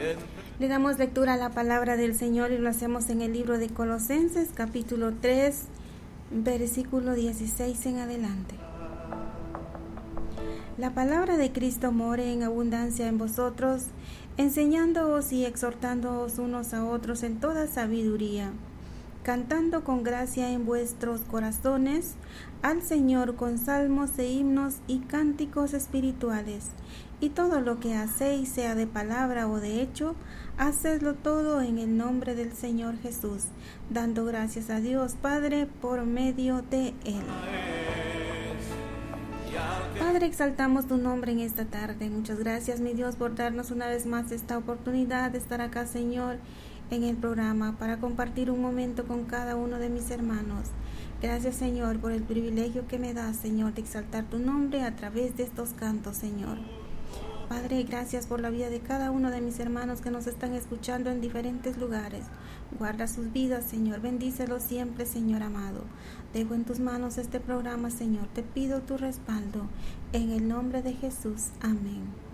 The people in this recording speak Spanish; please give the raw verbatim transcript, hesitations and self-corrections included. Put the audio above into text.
Le damos lectura a la palabra del Señor y lo hacemos en el libro de Colosenses, capítulo tres, versículo dieciséis en adelante. La palabra de Cristo more en abundancia en vosotros, enseñándoos y exhortándoos unos a otros en toda sabiduría, cantando con gracia en vuestros corazones al Señor con salmos e himnos y cánticos espirituales. Y todo lo que hacéis, sea de palabra o de hecho, hacedlo todo en el nombre del Señor Jesús, dando gracias a Dios Padre por medio de Él. Padre, exaltamos tu nombre en esta tarde. Muchas gracias, mi Dios, por darnos una vez más esta oportunidad de estar acá, Señor, en el programa para compartir un momento con cada uno de mis hermanos. Gracias, Señor, por el privilegio que me das, Señor, de exaltar tu nombre a través de estos cantos, Señor. Padre, gracias por la vida de cada uno de mis hermanos que nos están escuchando en diferentes lugares. Guarda sus vidas, Señor. Bendícelos siempre, Señor amado. Dejo en tus manos este programa, Señor. Te pido tu respaldo. En el nombre de Jesús. Amén.